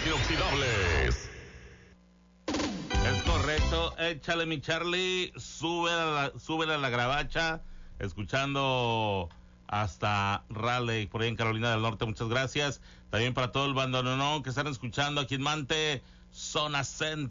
inoxidables. Es correcto, échale mi Charlie, súbele a la gravacha, escuchando hasta Raleigh, por ahí en Carolina del Norte, muchas gracias. También para todo el bandoneón que están escuchando aquí en Mante, zona centro.